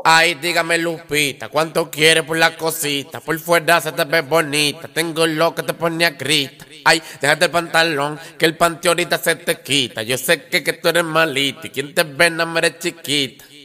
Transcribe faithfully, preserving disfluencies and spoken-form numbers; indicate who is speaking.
Speaker 1: Ay, dígame Lupita, ¿cuánto quieres por la cosita? Por fuera se te ve bonita, tengo lo que te pone a grita. Ay, déjate el pantalón, que el panty ahorita se te quita. Yo sé que, que tú eres malita y quien te ve no me eres chiquita.